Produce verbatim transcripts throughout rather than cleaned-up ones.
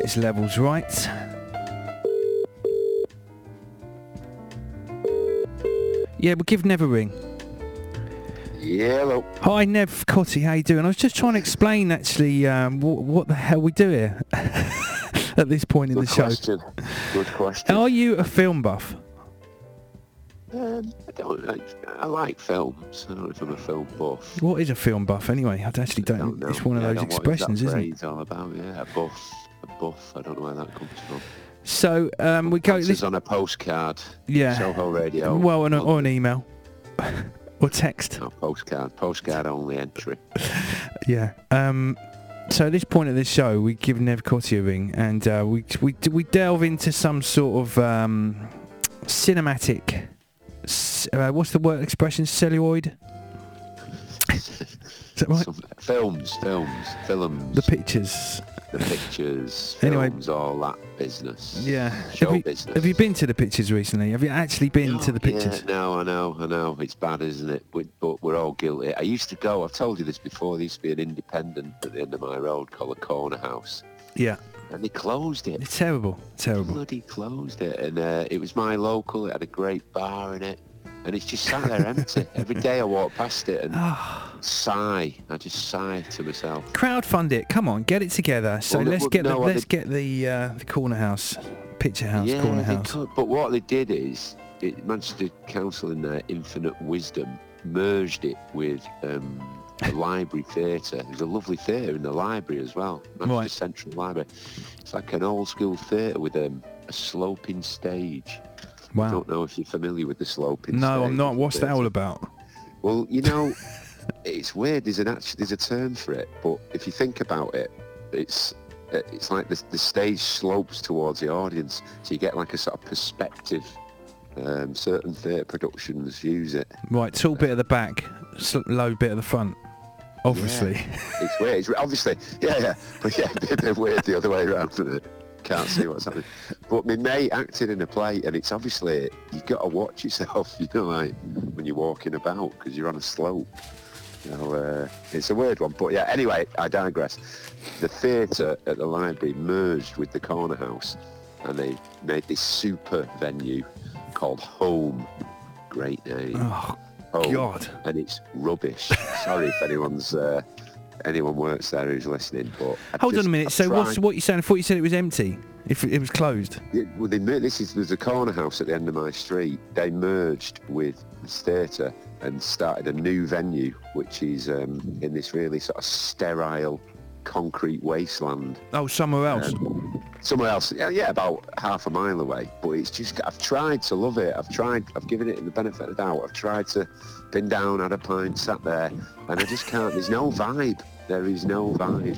get his levels right. Yeah, we'll give Nev a ring. Yeah, hello. Hi, Nev Cotty, how you doing? I was just trying to explain, actually, um, what, what the hell we do here at this point in Good the show. question. Good question. Are you a film buff? Um, I don't. I, I like films. I don't know if I'm a film buff. What is a film buff, anyway? I actually don't. I don't know. It's one of yeah, those what expressions, is that isn't phrase it? all about? Yeah, a buff. A buff. I don't know where that comes from. So um, we go. This is on a postcard. Yeah. Soho Radio. Well, an, or an email. Or text. No, postcard. Postcard only entry. Yeah. Um, so at this point of this show, we give Nev Cotty a ring, and uh, we we we delve into some sort of um, cinematic. Uh, what's the word expression? Celluloid. Is that right? Some films, films, films. The pictures. The pictures, Anyway. films, all that business. Yeah. Show have, you, business. have you been to the pictures recently? Have you actually been No, to the pictures? Yeah, no, I know, I know. It's bad, isn't it? We, but we're all guilty. I used to go, I've told you this before, there used to be an independent at the end of my road called the Corner House. Yeah. And they closed it. It's terrible. Terrible. Bloody closed it. And uh, it was my local, it had a great bar in it. And it's just sat there empty. Every day I walk past it and sigh. I just sigh to myself. Crowdfund it. Come on, get it together. So Well, let's well, get the no, let's they- get the uh, the corner house, picture house, yeah, corner they house. could. But what they did is, it, Manchester Council in their infinite wisdom merged it with um, a library theatre. There's a lovely theatre in the library as well, Manchester Right. Central Library. It's like an old school theatre with um, a sloping stage. I Wow. don't know if you're familiar with the sloping stage. No, I'm not. What's that theatre. all about? Well, you know, it's weird. There's an actually there's a term for it, but if you think about it, it's uh, it's like the the stage slopes towards the audience, so you get like a sort of perspective. Um, certain theatre productions use it. Right, tall bit at the back, sl- low bit at the front. Obviously. Yeah. It's weird. It's obviously, yeah, yeah, but yeah, a bit weird the other way around, isn't it? Can't see what's happening. But my mate acted in a play, and it's obviously you got to watch yourself, you know, like when you're walking about because you're on a slope. You know, uh, it's a weird one, but yeah. Anyway, I digress. The theatre at the library merged with the corner house, and they made this super venue called Home. Great name. Oh, Home. God. And it's rubbish. Sorry if anyone's uh, anyone works there who's listening, but I've Hold just, on a minute. I've So what's tried- what you saying? I thought you said it was empty. If it was closed. Yeah, well, they mer- this is there's a corner house at the end of my street. They merged with this theatre and started a new venue, which is um, in this really sort of sterile concrete wasteland. Oh, somewhere else. Um, somewhere else, yeah, yeah, about half a mile away. But it's just, I've tried to love it. I've tried, I've given it the benefit of the doubt. I've tried to been down, had a pint, sat there, and I just can't. There's no vibe. There is no vibe.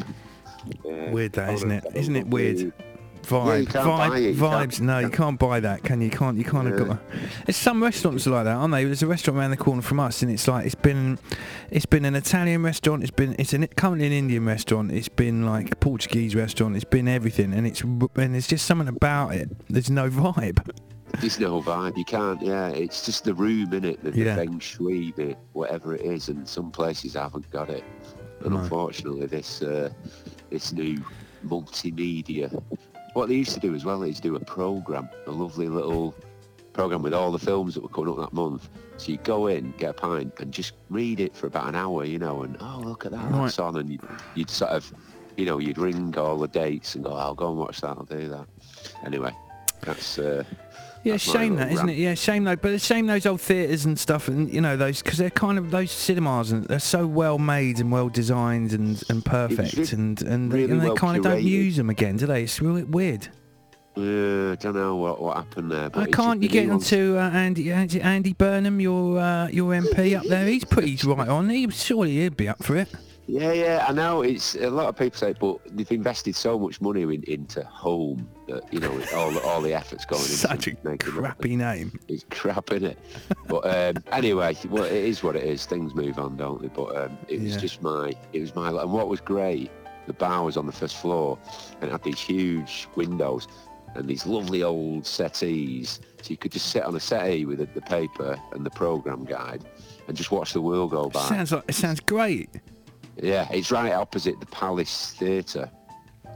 Uh, Weird that, isn't it? I don't Isn't it know, weird? Yeah, Vibe, you can't buy vibe, it, you vibes. can't- No, you can't- can't buy that, can you? You can't. You can't have Yeah. got. There's some restaurants like that, aren't they? There's a restaurant around the corner from us, and it's like it's been, it's been an Italian restaurant. It's been, it's an currently an Indian restaurant. It's been like a Portuguese restaurant. It's been everything, and it's and there's just something about it. There's no vibe. There's no vibe. You can't. Yeah, it's just the room, innit? The, Yeah. the feng shui, the whatever it is, and some places haven't got it. And No. unfortunately, this uh, this new multimedia. What they used to do as well is do a program, a lovely little program with all the films that were coming up that month. So you go in, get a pint, and just read it for about an hour, you know, and oh look at that, Right. that's on, and you'd, you'd sort of, you know, you'd ring all the dates and go, I'll go and watch that, I'll do that. Anyway, that's. Uh, Yeah, That's my shame little that, isn't rant. it? Yeah, shame though. But it's shame those old theatres and stuff, and you know those because they're kind of those cinemas, and they're so well made and well designed and, and perfect, really- and and they, really and they well kind of don't curated. use them again, do they? It's really weird. Uh, I don't know what, what happened there. But Uh, it's can't you just the get new ones. onto uh, Andy, Andy Andy Burnham, your uh, your M P up there? He's pretty right on. He surely he'd be up for it. Yeah, yeah, I know. It's a lot of people say, but they've invested so much money in, into Home that you know all the, all the efforts going into Such a making it. crappy name. It's crap, innit? But um, anyway, well, it is what it is. Things move on, don't they? But um, it was Yeah. just my, it was my, and what was great, the bar was on the first floor and it had these huge windows and these lovely old settees. So you could just sit on a settee with the, the paper and the program guide and just watch the world go by. Sounds like it sounds great. Yeah, it's right opposite the Palace Theatre.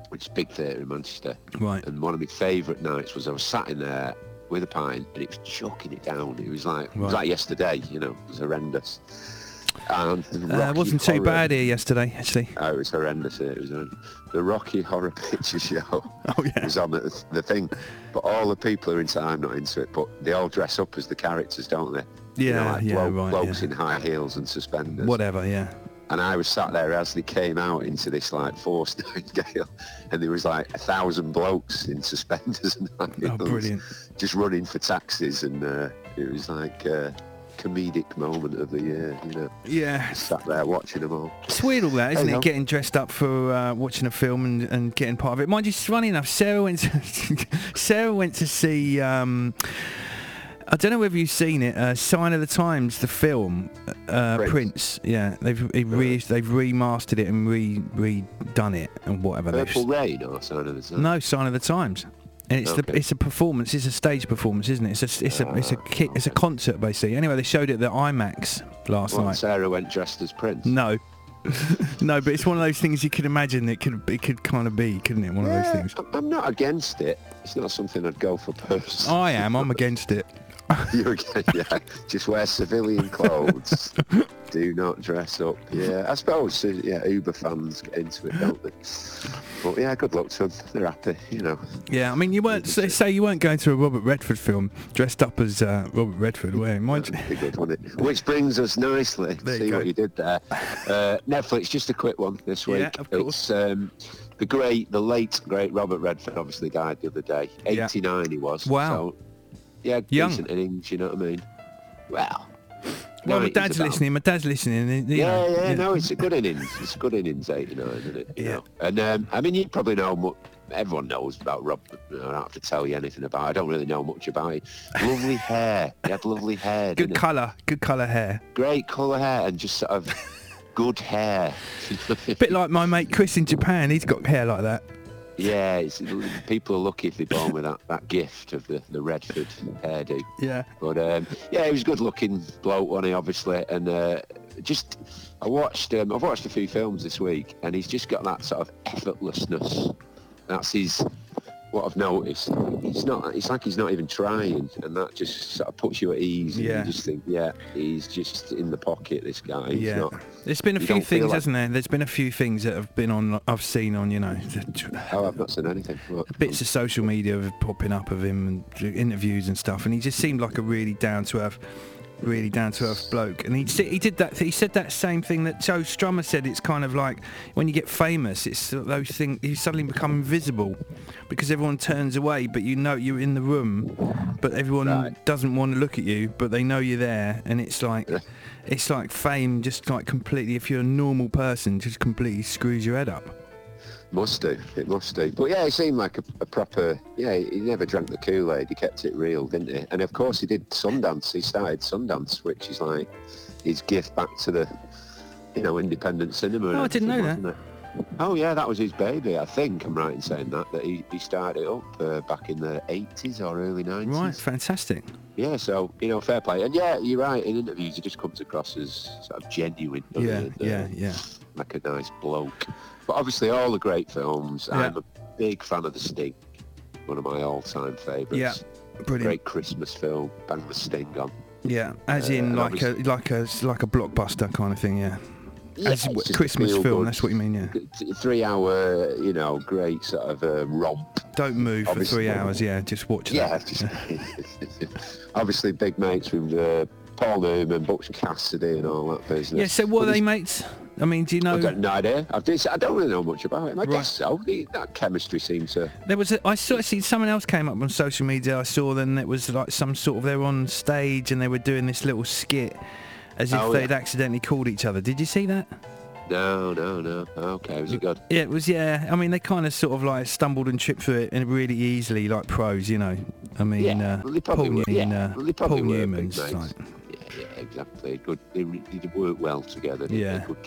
which is a big theatre in Manchester. Right. And one of my favourite nights was I was sat in there with a pint and it was chucking it down. It was like, it was Right. like yesterday, you know, it was horrendous. And the Uh, it Rocky wasn't too Horror- bad here yesterday, actually. Oh, it was horrendous. It was horrendous. The Rocky Horror Picture Show Oh, yeah. was on the, the thing, but all the people are into. I'm not into it, but they all dress up as the characters, don't they? You know, Yeah, like yeah, bloke- right, blokes yeah. in high heels and suspenders. Whatever, yeah. And I was sat there as they came out into this like forced gale, and there was like a thousand blokes in suspenders and high heels, Oh, brilliant. just running for taxis, and uh, it was like a comedic moment of the year, you know. Yeah. Sat there watching them all. It's weird all that, isn't Hey, it? no. Getting dressed up for uh, watching a film and, and getting part of it. Mind you, it's funny enough, Sarah went to, Sarah went to see, um, I don't know whether you've seen it, uh, Sign of the Times, the film, uh, Prince. Prince. Yeah, they've they've, re- they've remastered it and re redone it and whatever. They've- Purple Rain or Sign of the Times? No, Sign of the Times. And it's the Okay. it's a performance. It's a stage performance, isn't it? It's a it's a it's a ki- it's a concert basically. Anyway, they showed it at the IMAX last Well, night. Sarah went dressed as Prince. No, no, but it's one of those things you could imagine it could it could kind of be, couldn't it? One of those Yeah, things. I'm- I'm not against it. It's not something I'd go for personally. I am. I'm against it. You're again, yeah. Just wear civilian clothes. Do not dress up. Yeah, I suppose. uh, Yeah, Uber fans get into it, don't they? But yeah, good luck to them. They're happy, you know. Yeah, I mean, you weren't say, say you weren't going to a Robert Redford film dressed up as uh, Robert Redford, were you? Mind you? That'd be good, wouldn't it? Which brings us nicely. There you See go. what you did there. Uh, Netflix, just a quick one this week. Yeah, of course. It's um, the great, the late great Robert Redford. Obviously died the other day. Yeah. eighty-nine he was. Wow. So, yeah, Young. decent innings. You know what I mean? Well. Well, my nineties dad's about. listening. My dad's listening. and, You Yeah, know, yeah, no, it's a good innings. It's a good innings, eighty-nine, isn't it? You Yeah. know? And um, I mean, you probably know mu Everyone knows about Rob. You know, I don't have to tell you anything about it. I don't really know much about it. Lovely hair. He had lovely hair. good didn't he? colour, good colour hair. Great colour hair and just sort of good hair. Bit like my mate Chris in Japan. He's got hair like that. Yeah, it's, people are lucky if they're born with that, that gift of the, the Redford hairdo. Yeah. But um, yeah, he was a good-looking bloke, wasn't he? Obviously, and uh, just I watched. Um, I've watched a few films this week, and he's just got that sort of effortlessness. That's his. What I've noticed, it's not. It's like he's not even trying, and that just sort of puts you at ease. And Yeah. you just think, yeah, he's just in the pocket. This guy. He's Yeah. not. There's been a you few don't feel things, like- hasn't there? There's been a few things that have been on. I've seen on, you know, the- Oh, I've not seen anything. What? bits of social media of popping up of him and interviews and stuff, and he just seemed like a really down to earth, really down to earth bloke. And he s- he did that. He said that same thing that Joe Strummer said. It's kind of like when you get famous, it's those things. You suddenly become invisible because everyone turns away, but you know you're in the room, but everyone Right. doesn't want to look at you, but they know you're there, and it's like. Yeah. It's like fame just like completely, if you're a normal person, just completely screws your head up. Must do. It must do. But yeah, he seemed like a, a proper. Yeah, he never drank the Kool-Aid. He kept it real, didn't he? And of course, he did Sundance. He started Sundance, which is like his gift back to the, you know, independent cinema. and Oh, I didn't everything, know wasn't it? Oh yeah, that was his baby. I think I'm right in saying that. That he, he started it up uh, back in the eighties or early nineties. Right, fantastic. Yeah, so you know, fair play. And yeah, you're right. In interviews, he just comes across as sort of genuine. doesn't Yeah, he? And, uh, yeah, yeah. like a nice bloke. But obviously all the great films. Yeah. I'm a big fan of The Sting, one of my all-time favourites. Yeah, brilliant. Great Christmas film, bang the Sting on. Yeah, as Uh, in and like a like a like a blockbuster kind of thing. Yeah, Yeah, as it's just a Christmas film. feel-good, That's what you mean. Yeah. th- Three-hour, you know, great sort of uh, romp. Don't move for Obviously. three hours. Yeah, just watch Yeah, that. just, obviously big mates with uh, Paul Newman, Butch Cassidy and all that business. Yeah. So what But are they he's- mates? I mean, do you know? I don't no idea. I, did, I don't really know much about him. I Right. guess so. The, that chemistry seems to... There was a, I saw see someone else came up on social media. I saw them. It was like some sort of they were on stage and they were doing this little skit as if Oh, they'd yeah. accidentally called each other. Did you see that? No, no, no. Okay, was it good? Yeah, it was. Yeah, I mean, they kind of sort of like stumbled and tripped through it and really easily, like pros, you know. I mean, Yeah, uh, well, they probably Paul, were, Newman, yeah. uh, Well, they probably Paul were big Newman's mates. like, Yeah, yeah, exactly. Good. They, re- they work well together. didn't Yeah. They? Good